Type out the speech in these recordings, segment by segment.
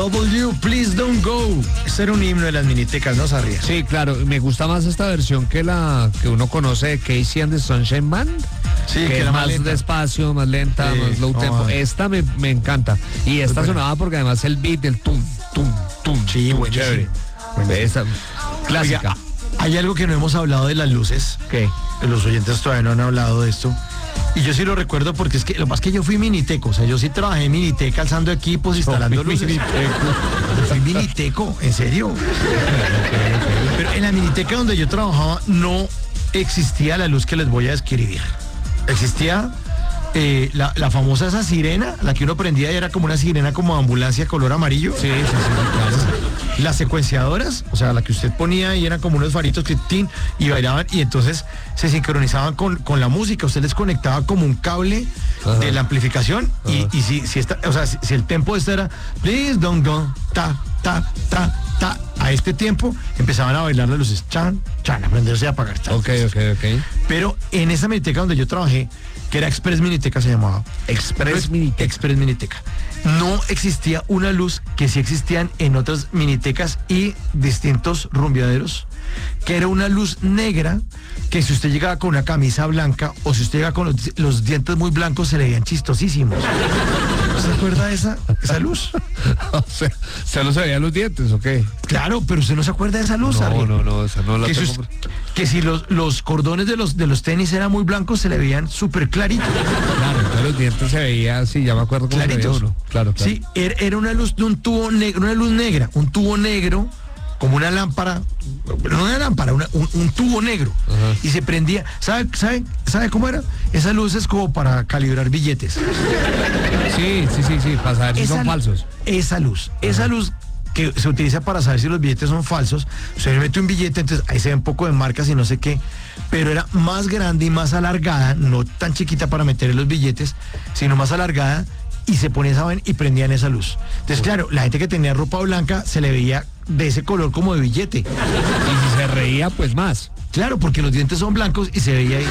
W, Please Don't Go. Este era un himno de las minitecas, ¿no, Sarria? Sí, claro, me gusta más esta versión que la que uno conoce de Casey and the Sunshine Band. Sí, que era es más más lenta. despacio, más lenta, Sí, más low tempo. ay. Esta me encanta. Y esta Bueno. sonaba porque además el beat del tum, tum, tum. Sí, tum, buenísimo. chévere. Esta, clásica. Oiga, hay algo que no hemos hablado de las luces. ¿Qué? Los oyentes todavía no han hablado de esto. Y yo sí lo recuerdo porque es que lo más que yo fui miniteco. O sea, yo sí trabajé en Miniteca alzando equipos, instalando luces. Yo fui miniteco, en serio. Pero en la miniteca donde yo trabajaba no existía la luz que les voy a describir. Existía la famosa esa sirena, la que uno prendía y era como una sirena como de ambulancia color amarillo. Sí, claro. Las secuenciadoras, o sea, la que usted ponía y eran como unos faritos que tin, y bailaban y entonces se sincronizaban con la música. Usted les conectaba como un cable de la amplificación y si el tempo este era Please Don't Go, ta, ta, ta, ta, a este tiempo empezaban a bailar las luces, chan, chan, a prenderse y a apagar. Chan, Ok. Pero en esa miniteca donde yo trabajé, que era Express Miniteca se llamaba. Express Miniteca. Express Miniteca. No existía una luz que sí existían en otras minitecas y distintos rumbeaderos, que era una luz negra que si usted llegaba con una camisa blanca o si usted llegaba con los dientes muy blancos se le veían chistosísimos. ¿Se acuerda de esa luz? O sea, ¿se se veían los dientes o qué? Claro, pero usted no se acuerda de esa luz, Harry. No, esa no la Que tengo. que si los cordones de los tenis eran muy blancos se le veían súper claritos. Claro, entonces los dientes se veía, sí, ya me acuerdo cómo se veía Claritos. uno. Claro. Sí, era una luz de un tubo negro, una luz negra, un tubo negro, como una lámpara, no una lámpara, un tubo negro. Ajá. Y se prendía, ¿sabe cómo era? Esa luz es como para calibrar billetes. Sí, para saber si son falsos. Esa luz que se utiliza para saber si los billetes son falsos. Usted le mete un billete, entonces ahí se ve un poco de marcas y no sé qué, pero era más grande y más alargada, no tan chiquita para meter en los billetes, sino más alargada, y se ponía esa vaina y prendían esa luz. Entonces, claro, la gente que tenía ropa blanca se le veía de ese color como de billete. Y si se reía, pues más. Claro, porque los dientes son blancos y se veía ahí.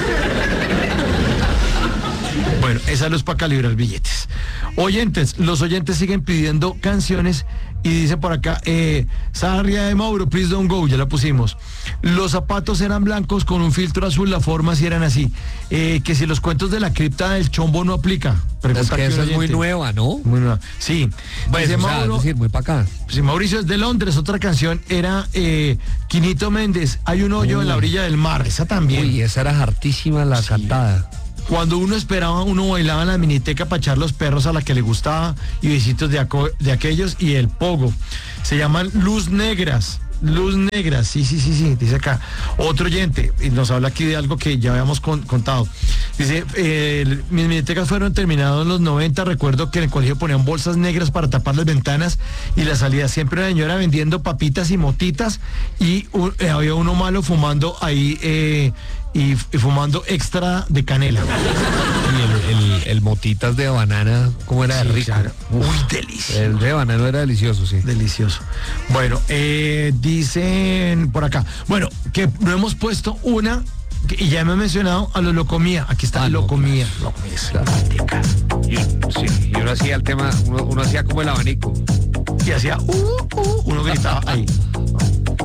Bueno, esa luz para calibrar billetes. Los oyentes siguen pidiendo canciones y dice por acá, Sarria de Mauro, Please Don't Go, ya la pusimos. Los zapatos eran blancos con un filtro azul, las formas sí eran así. Que si los cuentos de la cripta del chombo no aplica. Es que esa es muy oyente. nueva, ¿no? Muy nueva. Sí. Pues, Dice o sea, Mauro, es decir, muy para acá. sí, Mauricio es de Londres, otra canción era Quinito Méndez, Hay un hoyo en la orilla del mar, esa también. Uy, esa era hartísima la cantada. Cuando uno esperaba, uno bailaba en la miniteca para echar los perros a la que le gustaba y besitos de aquellos y el pogo. Se llaman Luz Negras, sí, dice acá. Otro oyente, y nos habla aquí de algo que ya habíamos contado. Dice, mis minitecas fueron terminadas en los 90, recuerdo que en el colegio ponían bolsas negras para tapar las ventanas y la salida siempre una señora vendiendo papitas y motitas y había uno malo fumando ahí y fumando extra de canela. Y el motitas de banana, ¿cómo era de Sí, rico? claro. Uf, Uy, delicioso. el de banano era delicioso, sí. Delicioso. Bueno, dicen por acá. Bueno, que no hemos puesto una, y ya me he mencionado a los Locomía. Aquí está Locomía. Locomía es fantástica. Y uno hacía el tema, uno hacía como el abanico. Y hacía, uno gritaba ahí.